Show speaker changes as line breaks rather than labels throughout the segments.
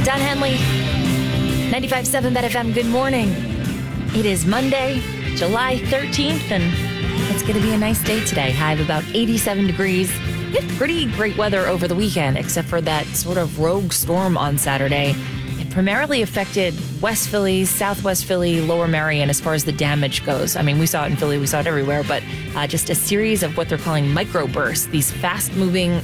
Don Henley, 95.7 BetFM, good morning. It is Monday, July 13th, and it's going to be a nice day today. High of about 87 degrees. We had pretty great weather over the weekend, except for that sort of rogue storm on Saturday. It primarily affected West Philly, Southwest Philly, Lower Merion as far as the damage goes. I mean, we saw it in Philly, we saw it everywhere, but just a series of what they're calling microbursts, these fast-moving,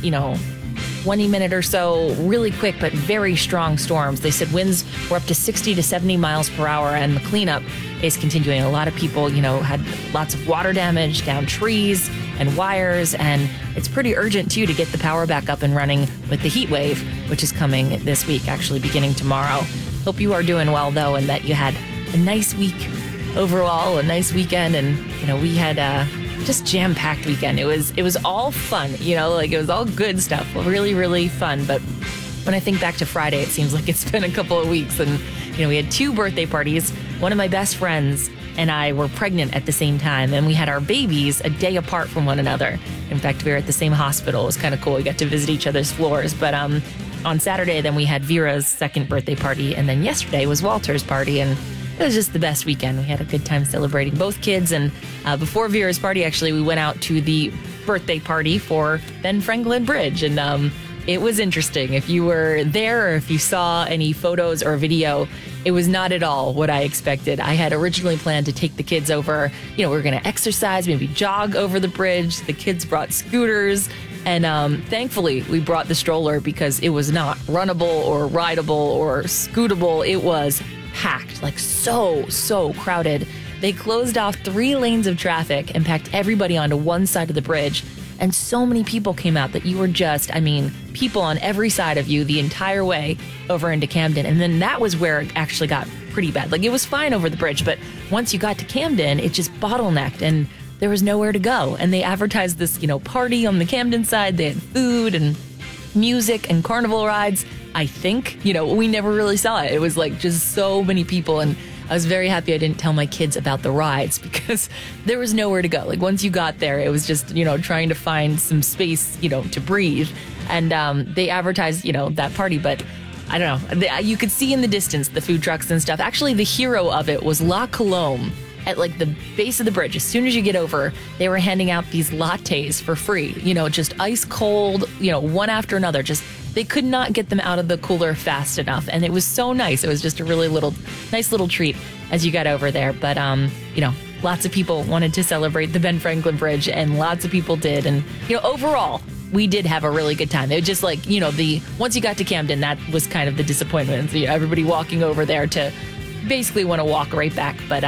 20-minute or so, really quick but very strong storms. They said winds were up to 60 to 70 miles per hour, and the cleanup is continuing. A lot of people, had lots of water damage, down trees and wires, and it's pretty urgent, too, to get the power back up and running with the heat wave, which is coming this week, actually beginning tomorrow. Hope you are doing well, though, and that you had a nice week overall, a nice weekend, and, we had just jam-packed weekend. It was all fun, it was all good stuff. Really, really fun. But when I think back to Friday, it seems like it's been a couple of weeks. And, we had 2 birthday parties. One of my best friends and I were pregnant at the same time. And we had our babies a day apart from one another. In fact, we were at the same hospital. It was kind of cool. We got to visit each other's floors. But on Saturday, then we had Vera's second birthday party. And then yesterday was Walter's party. And it was just the best weekend. We had a good time celebrating both kids. And before Vera's party, actually, we went out to the birthday party for Ben Franklin Bridge. And it was interesting. If you were there or if you saw any photos or video, it was not at all what I expected. I had originally planned to take the kids over. We were going to exercise, maybe jog over the bridge. The kids brought scooters. And thankfully, we brought the stroller because it was not runnable or rideable or scootable. It was packed, like so crowded. They closed off 3 lanes of traffic and packed everybody onto one side of the bridge. And so many people came out that you were just, people on every side of you the entire way over into Camden. And then that was where it actually got pretty bad. Like, it was fine over the bridge, but once you got to Camden, it just bottlenecked and there was nowhere to go. And they advertised this, party on the Camden side. They had food and music and carnival rides. I think, we never really saw it. It was like just so many people. And I was very happy I didn't tell my kids about the rides because there was nowhere to go. Like, once you got there, it was just, trying to find some space, to breathe. And they advertised, that party, but I don't know. You could see in the distance the food trucks and stuff. Actually, the hero of it was La Colombe. At like the base of the bridge, as soon as you get over, they were handing out these lattes for free, just ice cold, one after another. Just, they could not get them out of the cooler fast enough. And it was so nice. It was just a really nice little treat as you got over there. But, lots of people wanted to celebrate the Ben Franklin Bridge, and lots of people did. And, overall, we did have a really good time. It was just like, once you got to Camden, that was kind of the disappointment. Everybody walking over there to basically want to walk right back. But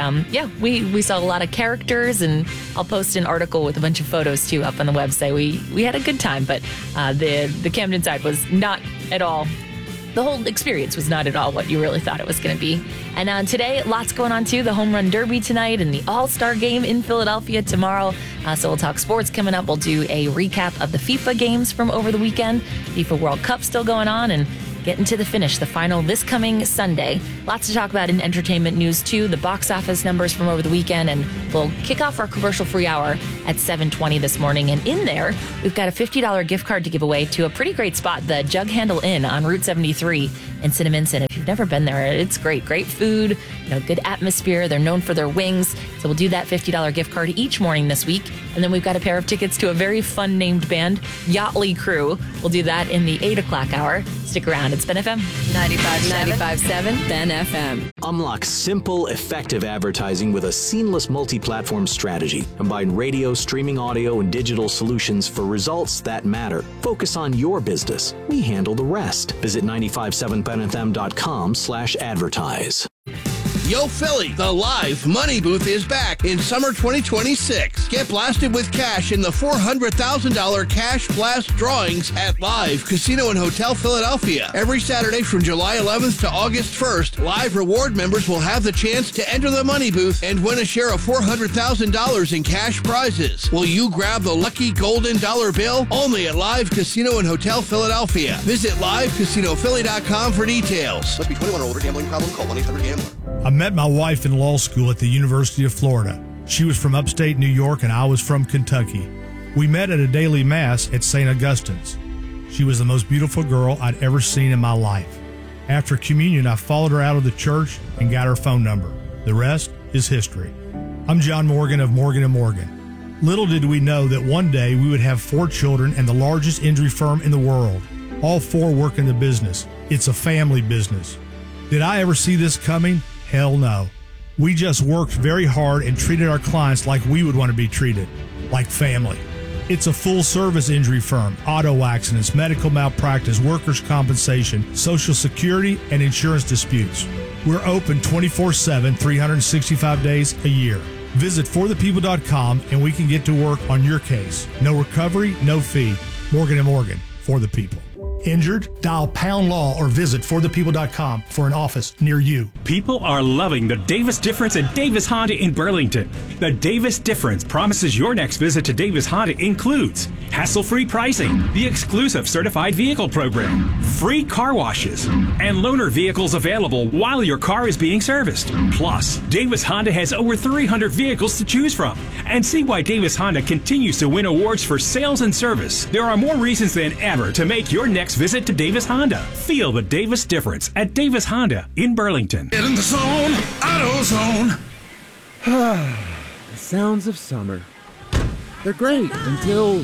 we saw a lot of characters, and I'll post an article with a bunch of photos too up on the website. We had a good time, but the Camden side was not at all. The whole experience was not at all what you really thought it was going to be. And today, lots going on too. The Home Run Derby tonight and the All-Star Game in Philadelphia tomorrow. So we'll talk sports coming up. We'll do a recap of the FIFA games from over the weekend. FIFA World Cup still going on, and getting to the finish, the final this coming Sunday. Lots to talk about in entertainment news, too. The box office numbers from over the weekend. And we'll kick off our commercial-free hour at 7:20 this morning. And in there, we've got a $50 gift card to give away to a pretty great spot, the Jug Handle Inn on Route 73 in Cinnaminson. If you've never been there, it's great. Great food, good atmosphere. They're known for their wings. So we'll do that $50 gift card each morning this week. And then we've got a pair of tickets to a very fun-named band, Yachtly Crew. We'll do that in the 8 o'clock hour. Stick around. It's Ben FM. 95.7 Ben FM.
Unlock simple, effective advertising with a seamless multi-platform strategy. Combine radio, streaming audio, and digital solutions for results that matter. Focus on your business. We handle the rest. Visit 957benfm.com/advertise.
Yo Philly, the live money booth is back in summer 2026. Get blasted with cash in the $400,000 cash blast drawings at Live Casino and Hotel Philadelphia. Every Saturday from July 11th to August 1st, Live Reward members will have the chance to enter the money booth and win a share of $400,000 in cash prizes. Will you grab the lucky golden dollar bill? Only at Live Casino and Hotel Philadelphia. Visit livecasinophilly.com for details. Must be 21 or older. Gambling problem? Call 1-800-GAMBLER.
I met my wife in law school at the University of Florida. She was from upstate New York and I was from Kentucky. We met at a daily mass at St. Augustine's. She was the most beautiful girl I'd ever seen in my life. After communion, I followed her out of the church and got her phone number. The rest is history. I'm John Morgan of Morgan & Morgan. Little did we know that one day we would have 4 children and the largest injury firm in the world. All 4 work in the business. It's a family business. Did I ever see this coming? Hell no. We just worked very hard and treated our clients like we would want to be treated, like family. It's a full-service injury firm, auto accidents, medical malpractice, workers' compensation, Social Security, and insurance disputes. We're open 24/7, 365 days a year. Visit forthepeople.com and we can get to work on your case. No recovery, no fee. Morgan & Morgan, for the people. Injured? Dial pound law or visit forthepeople.com for an office near you.
People are loving the Davis Difference at Davis Honda in Burlington. The Davis Difference promises your next visit to Davis Honda includes hassle-free pricing, the exclusive certified vehicle program, free car washes, and loaner vehicles available while your car is being serviced. Plus, Davis Honda has over 300 vehicles to choose from. And see why Davis Honda continues to win awards for sales and service. There are more reasons than ever to make your next visit to Davis Honda. Feel the Davis Difference at Davis Honda in Burlington.
Get in the zone, AutoZone.
The sounds of summer. They're great until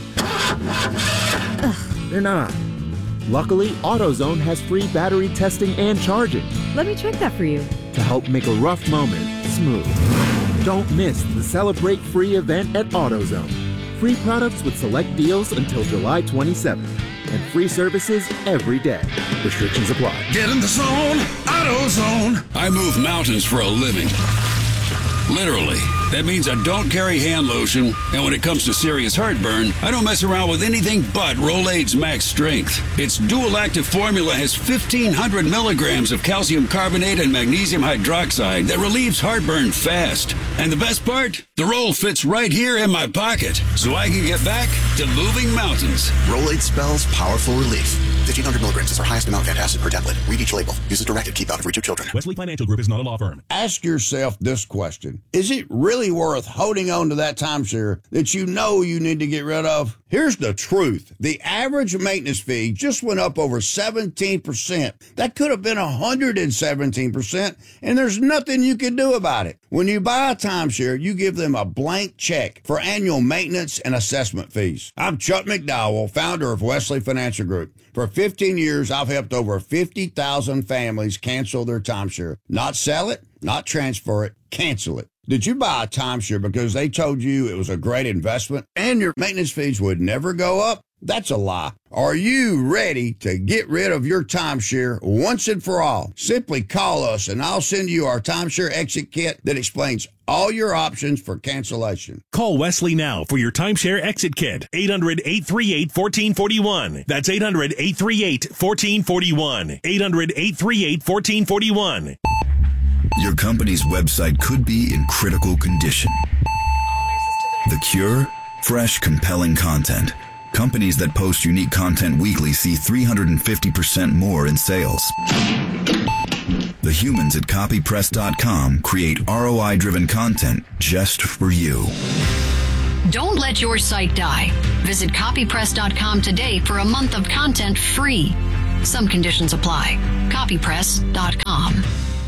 they're not. Luckily, AutoZone has free battery testing and charging
Let me check that for you.
to help make a rough moment smooth. Don't miss the Celebrate Free event at AutoZone. Free products with select deals until July 27th. And free services every day. Restrictions apply.
Get in the zone, AutoZone.
I move mountains for a living. Literally. That means I don't carry hand lotion, and when it comes to serious heartburn, I don't mess around with anything but Rolaids Max Strength. Its dual-active formula has 1,500 milligrams of calcium carbonate and magnesium hydroxide that relieves heartburn fast. And the best part? The roll fits right here in my pocket, so I can get back to moving mountains.
Rolaids spells powerful relief. 1,500 milligrams is our highest amount of antacid per tablet. Read each label. Use as directed. Keep out of reach of children.
Wesley Financial Group is not a law firm.
Ask yourself this question. Is it really worth holding on to that timeshare that you know you need to get rid of? Here's the truth. The average maintenance fee just went up over 17%. That could have been 117%, and there's nothing you can do about it. When you buy a timeshare, you give them a blank check for annual maintenance and assessment fees. I'm Chuck McDowell, founder of Wesley Financial Group. For 15 years, I've helped over 50,000 families cancel their timeshare. Not sell it, not transfer it, cancel it. Did you buy a timeshare because they told you it was a great investment and your maintenance fees would never go up? That's a lie. Are you ready to get rid of your timeshare once and for all? Simply call us and I'll send you our timeshare exit kit that explains all your options for cancellation.
Call Wesley now for your timeshare exit kit. 800-838-1441. That's 800-838-1441. 800-838-1441.
Your company's website could be in critical condition. The cure? Fresh, compelling content. Companies that post unique content weekly see 350% more in sales. The humans at copypress.com create ROI-driven content just for you.
Don't let your site die. Visit copypress.com today for a month of content free. Some conditions apply. Copypress.com.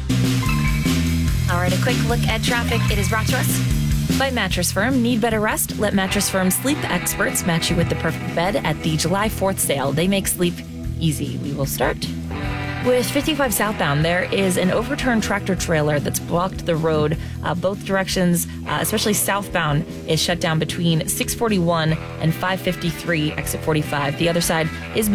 All right, a quick look at traffic. It is brought to us by Mattress Firm. Need better rest? Let Mattress Firm sleep experts match you with the perfect bed at the July 4th sale. They make sleep easy. We will start with 55 southbound. There is an overturned tractor trailer that's blocked the road. Both directions, especially southbound, is shut down between 641 and 553, exit 45. The other side is